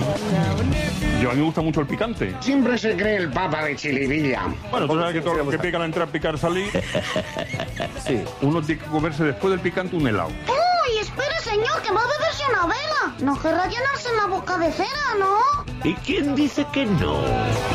Yo a mí me gusta mucho el picante. Siempre se cree el papa de Chilivilla. Bueno, tú sabes que todo lo que pica al entrar, picar, salir. Sí, uno tiene que comerse después del picante un helado. ¡Uy, espere, señor, que va a beberse una vela! No querrá llenarse la boca de cera, ¿no? ¿Y quién dice que no?